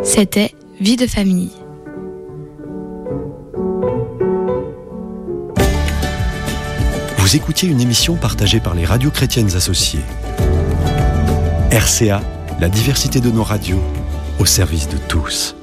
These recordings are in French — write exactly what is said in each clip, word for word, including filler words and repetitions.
C'était Vie de famille. Vous écoutiez une émission partagée par les radios chrétiennes associées. R C A, la diversité de nos radios, au service de tous.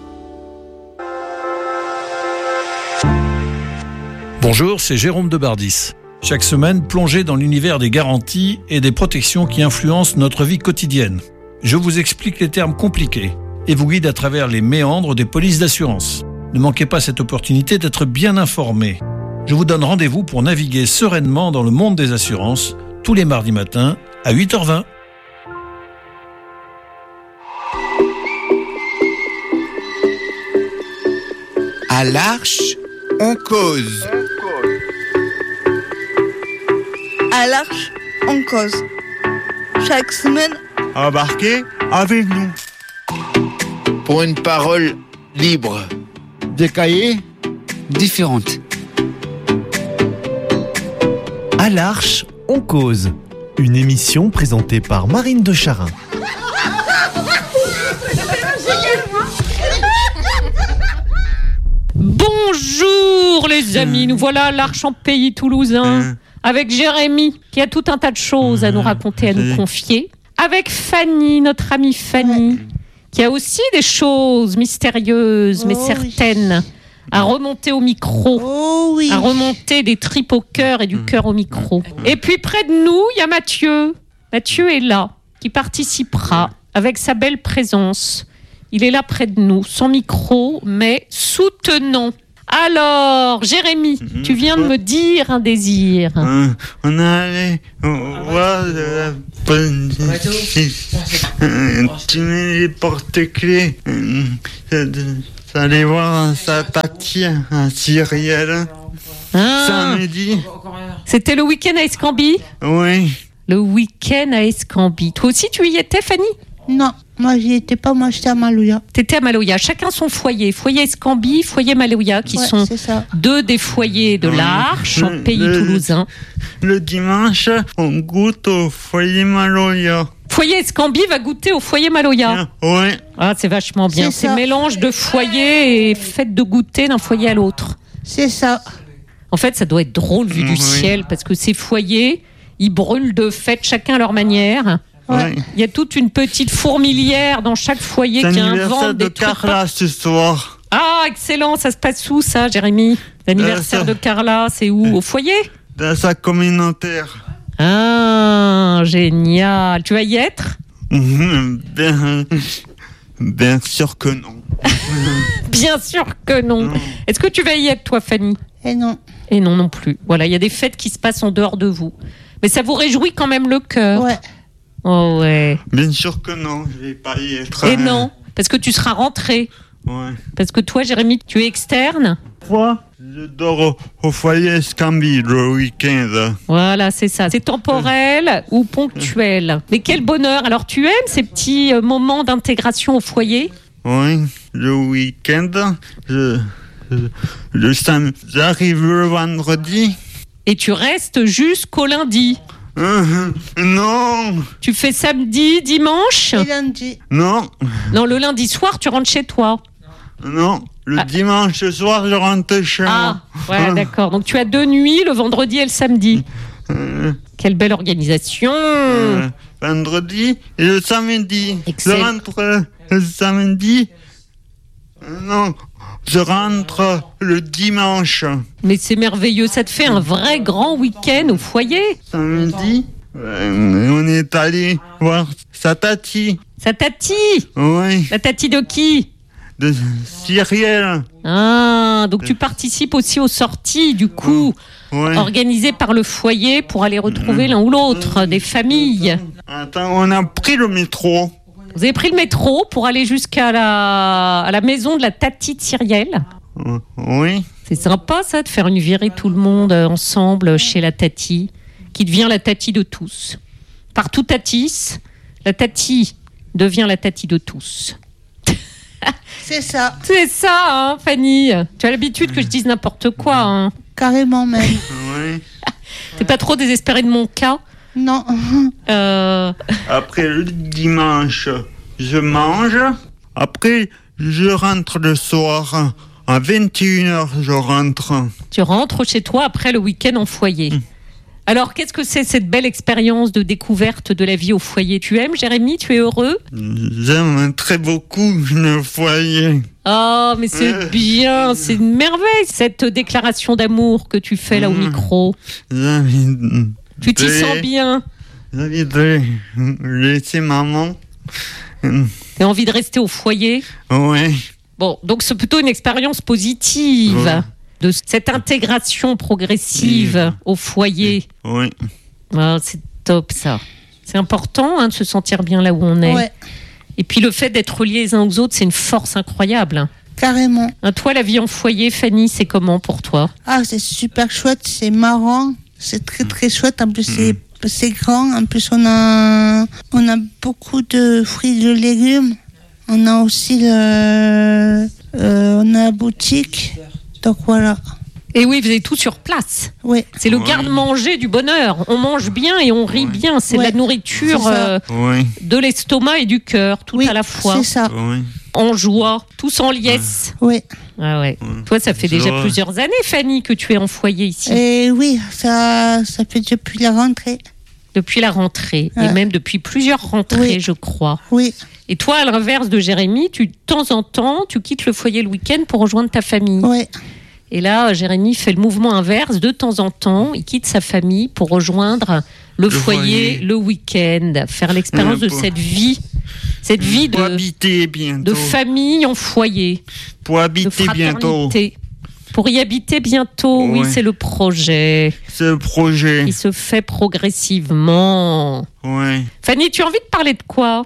Bonjour, c'est Jérôme de Bardis. Chaque semaine, plongez dans l'univers des garanties et des protections qui influencent notre vie quotidienne. Je vous explique les termes compliqués et vous guide à travers les méandres des polices d'assurance. Ne manquez pas cette opportunité d'être bien informé. Je vous donne rendez-vous pour naviguer sereinement dans le monde des assurances tous les mardis matins à huit heures vingt. À l'Arche, on cause. À l'Arche, on cause. Chaque semaine, embarquez avec nous. Pour une parole libre. Des cahiers différentes. À l'Arche, on cause. Une émission présentée par Marine de Charin. Bonjour les amis, nous voilà à l'Arche en pays toulousain, avec Jérémy qui a tout un tas de choses à nous raconter, à nous confier, avec Fanny, notre amie Fanny, qui a aussi des choses mystérieuses mais Oh certaines oui. à remonter au micro, oh oui. à remonter des tripes au cœur et du cœur au micro. Et puis près de nous, il y a Mathieu. Mathieu est là, qui participera avec sa belle présence. Il est là près de nous, sans micro, mais soutenant. Alors, Jérémy, mmh, tu viens de me dire un désir. Euh, on est allé voir la police. Tu mets les porte-clés. Ça allait voir sa tati à Cyrielle. Ah, Samedi. c'était le week-end à Escambie ? Oui. Le week-end à Escambie. Toi aussi, tu y étais, Fanny ? Non, moi j'y étais pas, moi j'étais à Maloya. T'étais à Maloya. Chacun son foyer. Foyer Escambie, foyer Maloya, qui Ouais, sont c'est ça. deux des foyers de l'Arche, en Le- pays le- toulousain. Le dimanche, on goûte au foyer Maloya. Foyer Escambie va goûter au foyer Maloya. Oui. Ah, c'est vachement bien. C'est C'est ça. mélange de foyer et fête de goûter d'un foyer à l'autre. C'est ça. En fait, ça doit être drôle vu du Oui. ciel, parce que ces foyers, ils brûlent de fête chacun à leur manière. Ouais. Il y a toute une petite fourmilière dans chaque foyer C'est qui l'anniversaire invente de des trucs. Carla ce soir. Ah, excellent. Ça se passe où, ça, Jérémy ? L'anniversaire Euh, ça- de Carla, c'est où ? Au foyer ? Dans sa communautaire. Ah, génial. Tu vas y être ? Bien, bien sûr que non. Bien sûr que non. Non. Est-ce que tu vas y être, toi, Fanny ? Et non. Et non, non plus. Voilà, il y a des fêtes qui se passent en dehors de vous. Mais ça vous réjouit quand même le cœur. Ouais. Oh ouais. Bien sûr que non, je vais pas y être. Et non, parce que tu seras rentré. Ouais. Parce que toi, Jérémy, tu es externe. Quoi ? Je dors au, au foyer Escambie le week-end. Voilà, c'est ça. C'est temporel ou ponctuel. Mais quel bonheur. Alors, tu aimes ces petits euh, moments d'intégration au foyer ? Oui, le week-end, je, je, le sam- j'arrive le vendredi. Et tu restes jusqu'au lundi. Euh, non, Tu fais samedi, dimanche ? Et lundi. non, Non, le lundi soir, tu rentres chez toi. non. Le Ah. dimanche soir, je rentre chez Ah, moi. ouais, d'accord. Donc, tu as deux nuits, le vendredi et le samedi. Euh, Quelle belle organisation. euh, vendredi et le samedi. Excellent. Je rentre le samedi. Euh, Non, je rentre le dimanche. Mais c'est merveilleux. Ça te fait un vrai grand week-end au foyer. Samedi, euh, on est allé voir sa tati. Sa tati. Oui, La tati de qui ? de Cyrielle. Ah, donc tu participes aussi aux sorties, du coup, Oui. organisées par le foyer pour aller retrouver l'un ou l'autre des familles. Attends, on a pris le métro. Vous avez pris le métro pour aller jusqu'à la, à la maison de la tati de Cyrielle. Euh, Oui. C'est sympa, ça, de faire une virée tout le monde euh, ensemble chez la tati, qui devient la tati de tous. Partout tatis, la tati devient la tati de tous. C'est ça. C'est ça, hein, Fanny. Tu as l'habitude que je dise n'importe quoi. Hein. Carrément même. Oui. T'es pas trop désespéré de mon cas ? Non. Euh... Après le dimanche, je mange. Après, je rentre le soir. À vingt et une heures, je rentre. Tu rentres chez toi après le week-end en foyer. Mmh. Alors, qu'est-ce que c'est cette belle expérience de découverte de la vie au foyer? Tu aimes, Jérémy? Tu es heureux? J'aime très beaucoup le foyer. Oh, mais c'est euh... bien, c'est une merveille, cette déclaration d'amour que tu fais là au micro. J'invite... Tu t'y sens bien? J'invite laisser maman. T'as envie de rester au foyer? Ouais. Bon, donc c'est plutôt une expérience positive ouais. de cette intégration progressive oui. au foyer. Oui. Oh, c'est top ça. C'est important hein, de se sentir bien là où on est. Ouais. Et puis le fait d'être liés les uns aux autres, c'est une force incroyable. Carrément. Hein, toi, la vie en foyer, Fanny, c'est comment pour toi? Ah, c'est super chouette, c'est marrant, c'est très très chouette. En plus, mmh. c'est, c'est grand. En plus, on a, on a beaucoup de fruits et de légumes. On a aussi le, euh, on a la boutique, donc voilà. Et oui, vous avez tout sur place. Oui. C'est le ouais. garde-manger du bonheur. On mange bien et on rit ouais. bien. C'est ouais. de la nourriture euh, ouais. de l'estomac et du cœur, tout oui, à la fois. C'est ça. Ouais. En joie, tous en liesse. Oui. Ah ouais. ouais. Toi, ça fait c'est déjà vrai. plusieurs années, Fanny, que tu es en foyer ici. Et oui, ça, ça fait depuis la rentrée. Depuis la rentrée, ouais. et même depuis plusieurs rentrées, oui. je crois. Oui. Et toi, à l'inverse de Jérémy, tu, de temps en temps, tu quittes le foyer le week-end pour rejoindre ta famille. Oui. Et là, Jérémy fait le mouvement inverse. De temps en temps, il quitte sa famille pour rejoindre le, le foyer, foyer le week-end, faire l'expérience euh, pour... de cette vie, cette vie pour de, habiter bientôt. de famille en foyer. Pour habiter bientôt. Pour y habiter bientôt, ouais. oui, c'est le projet. C'est le projet. Qui se fait progressivement. Ouais. Fanny, tu as envie de parler de quoi?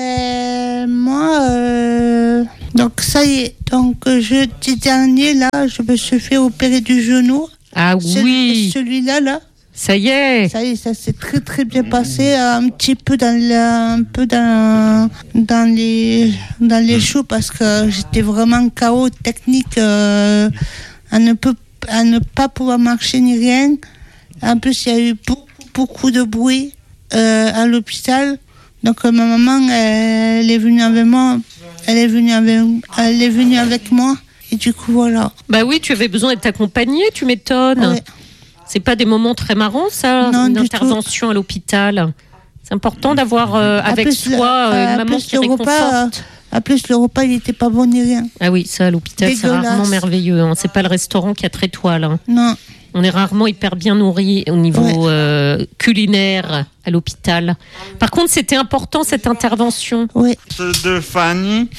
Ben, moi, euh, donc ça y est, donc jeudi dernier, là, je me suis fait opérer du genou. Ah oui. Celui, celui-là, là. Ça y est. Ça y est, ça s'est très très bien passé, un petit peu dans la, un peu dans, dans les, dans les choux parce que j'étais vraiment K O technique, euh, à ne peut, à ne pas pouvoir marcher ni rien. En plus, il y a eu beaucoup, beaucoup de bruit, euh, à l'hôpital. Donc ma maman, elle est venue avec moi, elle est venue avec, elle est venue avec moi, et du coup voilà. Bah oui, tu avais besoin d'être accompagnée, tu m'étonnes. Ouais. C'est pas des moments très marrants, ça, non, une intervention tout. à l'hôpital. C'est important d'avoir euh, avec plus, soi euh, une maman qui réconforte. Repas, euh, en plus, le repas, il était pas bon ni rien. Ah oui, ça, à l'hôpital, Dégueulasse. C'est rarement merveilleux. Hein. C'est pas le restaurant qui a quatre étoiles. Hein. Non. On est rarement hyper bien nourri au niveau ouais. euh, culinaire à l'hôpital. Par contre, c'était important cette intervention. Oui. De Fanny,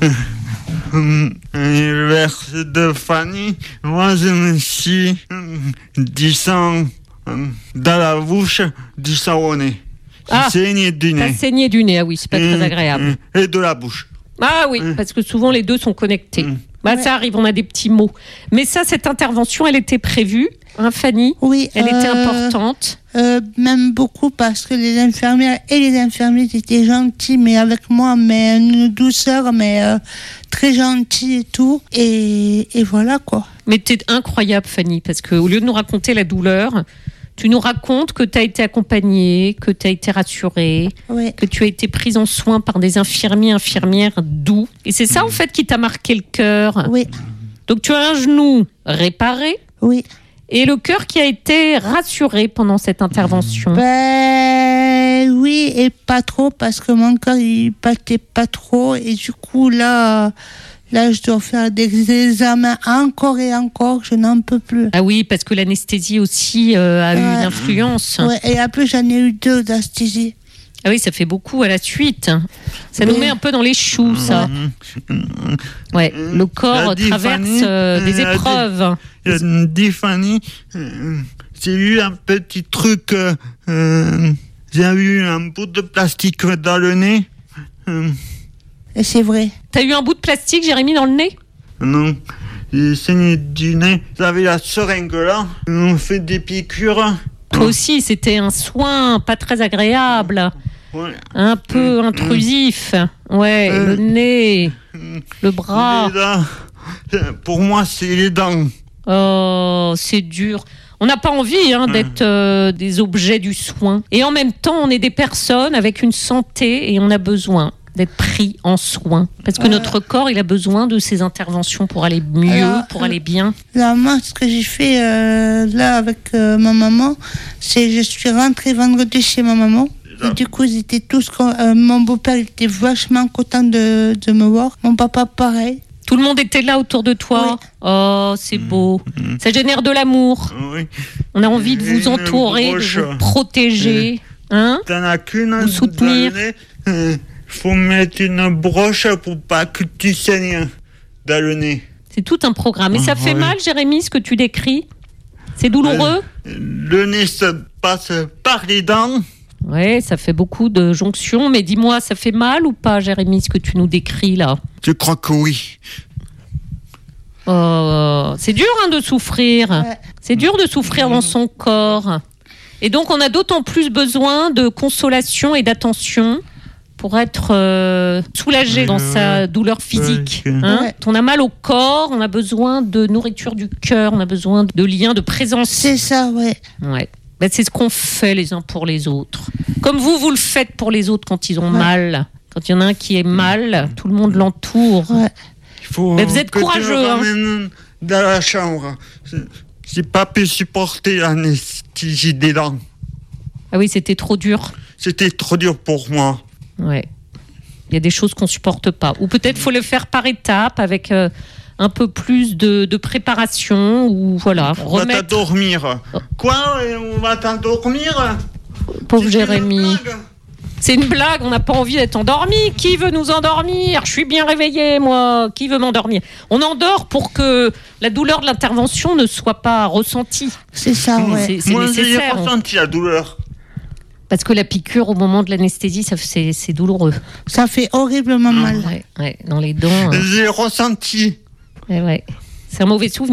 vers de Fanny, moi je me suis du sang dans la bouche, du sang au nez. Ah, saigné du nez. T'as saigné du nez, ah oui, c'est pas et, très agréable. Et de la bouche. Ah oui, parce que souvent les deux sont connectés. Mmh. Bah, ouais. Ça arrive, on a des petits mots. Mais ça, cette intervention, elle était prévue, hein, Fanny? Oui. Elle euh, était importante. Euh, même beaucoup parce que les infirmières et les infirmiers étaient gentils, mais avec moi, mais une douceur, mais euh, très gentils et tout. Et, et voilà quoi. Mais t'es incroyable, Fanny, parce qu'au lieu de nous raconter la douleur, tu nous racontes que tu as été accompagnée, que tu as été rassurée, ouais. que tu as été prise en soin par des infirmiers, infirmières doux. Et c'est ça, en fait, qui t'a marqué le cœur. Oui. Donc, tu as un genou réparé. Oui. Et le cœur qui a été rassuré pendant cette intervention. Ben oui, et pas trop, parce que mon cœur, il battait pas trop. Et du coup, là... Là, je dois faire des examens encore et encore, je n'en peux plus. Ah oui, parce que l'anesthésie aussi euh, a ouais. eu une influence. Ouais, et après, j'en ai eu deux d'anesthésie. Ah oui, ça fait beaucoup à la suite. Ça nous met un peu dans les choux, ça. Ouais, le corps traverse euh, des épreuves. Il y a dit, Fanny, euh, j'ai eu un petit truc, euh, euh, j'ai eu un bout de plastique dans le nez. Euh, Et c'est vrai. T'as eu un bout de plastique, Jérémy, dans le nez? Non, j'ai saigné du nez. J'avais la seringue là. On fait des piqûres. Toi aussi, c'était un soin pas très agréable. Ouais. Un peu mmh. intrusif. Ouais, euh, le nez, le bras. Les dents. Pour moi, c'est les dents. Oh, c'est dur. On n'a pas envie hein, d'être euh, des objets du soin. Et en même temps, on est des personnes avec une santé et on a besoin d'être pris en soin. Parce que Euh. notre corps, il a besoin de ces interventions pour aller mieux, Alors, pour aller bien. Là, moi, ce que j'ai fait euh, là avec euh, ma maman, c'est je suis rentrée vendredi chez ma maman. Et du coup, ils étaient tous. euh, mon beau-père il était vachement content de, de me voir. Mon papa, pareil. Tout le monde était là autour de toi. Oui. Oh, c'est beau. Ça génère de l'amour. Oui. On a envie de Et vous une entourer, broche. de vous protéger. Hein? T'en as qu'une Vous soutenir. dans le nez. Euh, faut mettre une broche pour pas que tu saignes dans le nez. C'est tout un programme. Et ça fait Ouais. mal, Jérémy, ce que tu décris? C'est douloureux? Le nez se passe par les dents. Ouais, ça fait beaucoup de jonctions. Mais dis-moi, ça fait mal ou pas, Jérémy, ce que tu nous décris là? Je crois que oui. Oh, c'est dur hein, de souffrir. Ouais. C'est dur de souffrir dans son corps. Et donc, on a d'autant plus besoin de consolation et d'attention pour être euh, soulagé dans sa douleur physique. Ouais. Hein. Ouais. On a mal au corps, on a besoin de nourriture du cœur, on a besoin de liens, de présence. C'est ça, ouais. Ouais. Ben, c'est ce qu'on fait les uns pour les autres. Comme vous, vous le faites pour les autres quand ils ont Ouais. mal. Quand il y en a un qui est mal, tout le monde l'entoure. Ouais. Il faut Mais vous êtes que tu courageux, me hein. ramènes dans la chambre. J'ai- J'ai pas pu supporter l'anesthésie des dents. Ah oui, c'était trop dur. C'était trop dur pour moi. Ouais. Il y a des choses qu'on supporte pas. Ou peut-être faut le faire par étapes avec euh, un peu plus de, de préparation ou voilà. On va Remettre. t'endormir. Quoi euh, On va t'endormir Pauvre C'est une Jérémy. blague. C'est une blague, on n'a pas envie d'être endormi. Qui veut nous endormir? Je suis bien réveillée, moi. Qui veut m'endormir? On endort pour que la douleur de l'intervention ne soit pas ressentie. C'est ça, ouais. C'est- c'est Moi, j'ai nécessaire. ressenti la douleur. Parce que la piqûre au moment de l'anesthésie, ça, c'est, c'est douloureux. Ça fait horriblement mal. Ouais, ouais, dans les dents. hein. J'ai ressenti. Ouais, ouais. C'est un mauvais souvenir.